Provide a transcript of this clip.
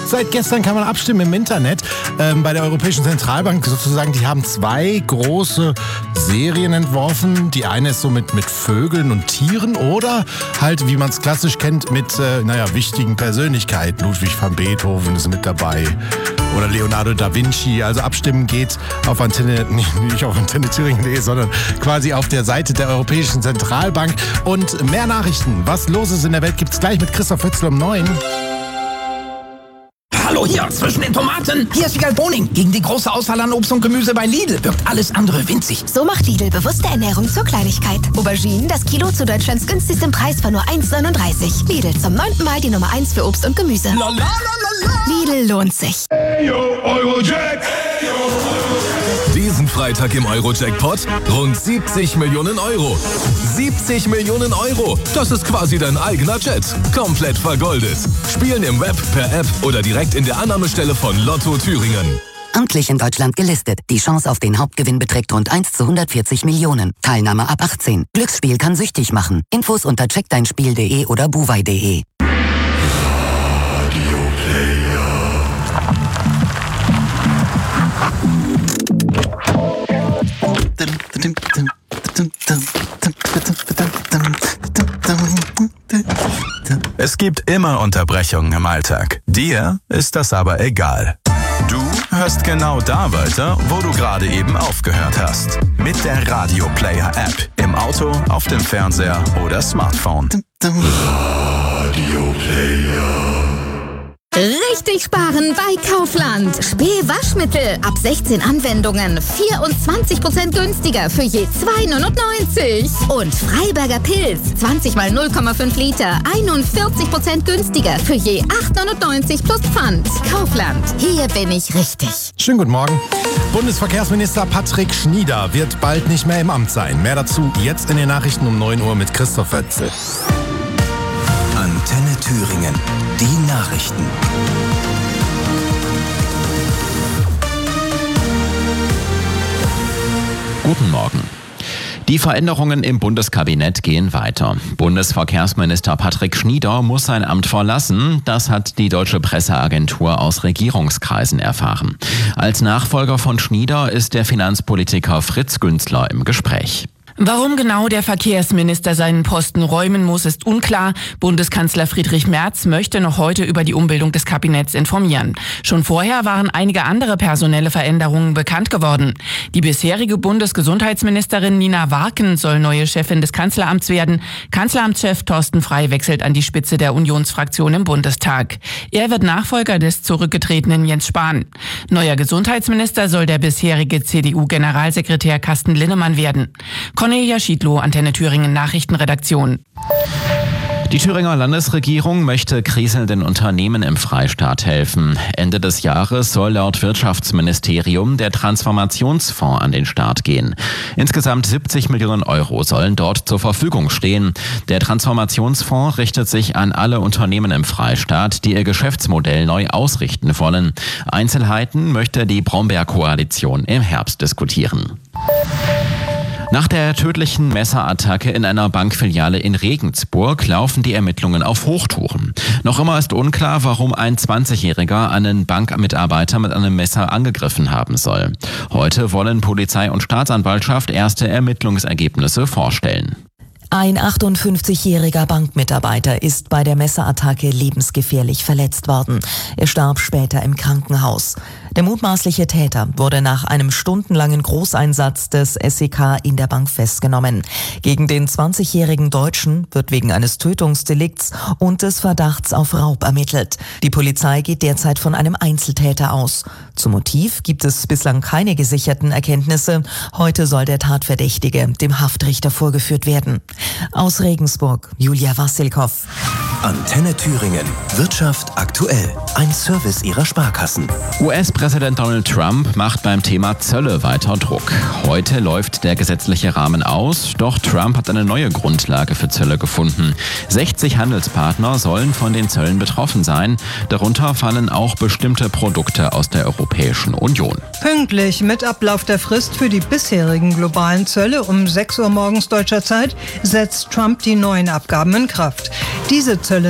Seit gestern kann man abstimmen im Internet. Bei der Europäischen Zentralbank sozusagen, die haben 2 große Serien entworfen. Die eine ist so mit Vögeln und Tieren oder halt, wie man es klassisch kennt, mit wichtigen Persönlichkeiten. Ludwig van Beethoven ist mit dabei. Oder Leonardo da Vinci. Also abstimmen geht auf Antenne, nicht auf antenne-thüringen.de, sondern quasi auf der Seite der Europäischen Zentralbank. Und mehr Nachrichten, was los ist in der Welt, gibt's gleich mit Christoph Hützel um 9. Hallo hier, zwischen den Tomaten. Hier ist Wiegald Boning. Gegen die große Auswahl an Obst und Gemüse bei Lidl wirkt alles andere winzig. So macht Lidl bewusste Ernährung zur Kleinigkeit. Auberginen, das Kilo zu Deutschlands günstigsten Preis von nur 1,39. Lidl, zum 9. Mal die Nummer 1 für Obst und Gemüse. Lidl lohnt sich. Hey, yo, Eurojack. Hey, yo, Eurojack. Diesen Freitag im Euro-Jackpot rund 70 Millionen Euro. 70 Millionen Euro, das ist quasi dein eigener Jet. Komplett vergoldet. Spielen im Web, per App oder direkt in der Annahmestelle von Lotto Thüringen. Amtlich in Deutschland gelistet. Die Chance auf den Hauptgewinn beträgt rund 1 zu 140 Millionen. Teilnahme ab 18. Glücksspiel kann süchtig machen. Infos unter checkdeinspiel.de oder buwei.de. Es gibt immer Unterbrechungen im Alltag. Dir ist das aber egal. Du hörst genau da weiter, wo du gerade eben aufgehört hast. Mit der Radio Player App. Im Auto, auf dem Fernseher oder Smartphone. Radio Player. Richtig sparen bei Kaufland. Spee-Waschmittel ab 16 Anwendungen. 24% günstiger für je 2,99. Und Freiberger Pilz. 20 mal 0,5 Liter. 41% günstiger für je 8,99 plus Pfand. Kaufland. Hier bin ich richtig. Schönen guten Morgen. Bundesverkehrsminister Patrick Schnieder wird bald nicht mehr im Amt sein. Mehr dazu jetzt in den Nachrichten um 9 Uhr mit Christoph Hützel. Antenne Thüringen. Die Nachrichten. Guten Morgen. Die Veränderungen im Bundeskabinett gehen weiter. Bundesverkehrsminister Patrick Schnieder muss sein Amt verlassen. Das hat die Deutsche Presseagentur aus Regierungskreisen erfahren. Als Nachfolger von Schnieder ist der Finanzpolitiker Fritz Günzler im Gespräch. Warum genau der Verkehrsminister seinen Posten räumen muss, ist unklar. Bundeskanzler Friedrich Merz möchte noch heute über die Umbildung des Kabinetts informieren. Schon vorher waren einige andere personelle Veränderungen bekannt geworden. Die bisherige Bundesgesundheitsministerin Nina Warken soll neue Chefin des Kanzleramts werden. Kanzleramtschef Thorsten Frey wechselt an die Spitze der Unionsfraktion im Bundestag. Er wird Nachfolger des zurückgetretenen Jens Spahn. Neuer Gesundheitsminister soll der bisherige CDU-Generalsekretär Carsten Linnemann werden. Cornelia Schiedlow, Antenne Thüringen Nachrichtenredaktion. Die Thüringer Landesregierung möchte kriselnden Unternehmen im Freistaat helfen. Ende des Jahres soll laut Wirtschaftsministerium der Transformationsfonds an den Start gehen. Insgesamt 70 Millionen Euro sollen dort zur Verfügung stehen. Der Transformationsfonds richtet sich an alle Unternehmen im Freistaat, die ihr Geschäftsmodell neu ausrichten wollen. Einzelheiten möchte die Brombeer-Koalition im Herbst diskutieren. Nach der tödlichen Messerattacke in einer Bankfiliale in Regensburg laufen die Ermittlungen auf Hochtouren. Noch immer ist unklar, warum ein 20-Jähriger einen Bankmitarbeiter mit einem Messer angegriffen haben soll. Heute wollen Polizei und Staatsanwaltschaft erste Ermittlungsergebnisse vorstellen. Ein 58-jähriger Bankmitarbeiter ist bei der Messerattacke lebensgefährlich verletzt worden. Er starb später im Krankenhaus. Der mutmaßliche Täter wurde nach einem stundenlangen Großeinsatz des SEK in der Bank festgenommen. Gegen den 20-jährigen Deutschen wird wegen eines Tötungsdelikts und des Verdachts auf Raub ermittelt. Die Polizei geht derzeit von einem Einzeltäter aus. Zum Motiv gibt es bislang keine gesicherten Erkenntnisse. Heute soll der Tatverdächtige dem Haftrichter vorgeführt werden. Aus Regensburg, Julia Wassilkow. Antenne Thüringen. Wirtschaft aktuell. Ein Service ihrer Sparkassen. US-Präsident Donald Trump macht beim Thema Zölle weiter Druck. Heute läuft der gesetzliche Rahmen aus, doch Trump hat eine neue Grundlage für Zölle gefunden. 60 Handelspartner sollen von den Zöllen betroffen sein. Darunter fallen auch bestimmte Produkte aus der Europäischen Union. Pünktlich mit Ablauf der Frist für die bisherigen globalen Zölle um 6 Uhr morgens deutscher Zeit setzt Trump die neuen Abgaben in Kraft. Diese Zölle